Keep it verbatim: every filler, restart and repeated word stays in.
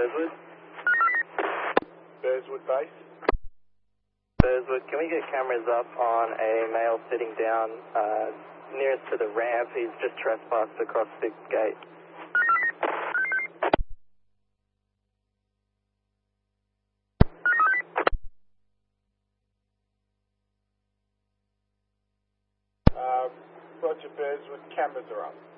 Burswood. Burswood base. Burswood, can we get cameras up on a male sitting down uh, nearest to the ramp? He's just trespassed across the gate. Uh, Roger Burswood, cameras are up.